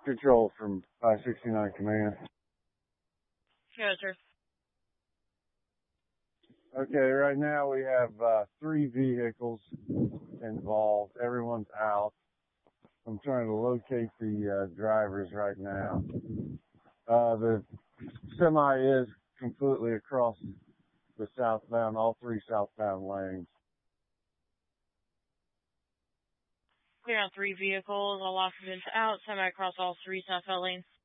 Control from 569 Command. Yes, sir. Okay, right now we have 3 vehicles involved. Everyone's out. I'm trying to locate the drivers right now. The semi is completely across the southbound, all 3 southbound lanes. Clear on 3 vehicles, all occupants out, semi across all 3 southbound lanes.